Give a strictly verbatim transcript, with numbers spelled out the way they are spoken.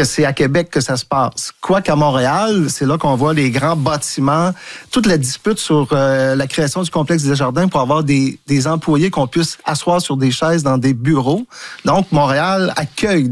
que c'est à Québec que ça se passe. Quoiqu'à Montréal, c'est là qu'on voit les grands bâtiments, toute la dispute sur euh, la création du complexe des Jardins pour avoir des, des employés qu'on puisse asseoir sur des chaises dans des bureaux. Donc, Montréal accueille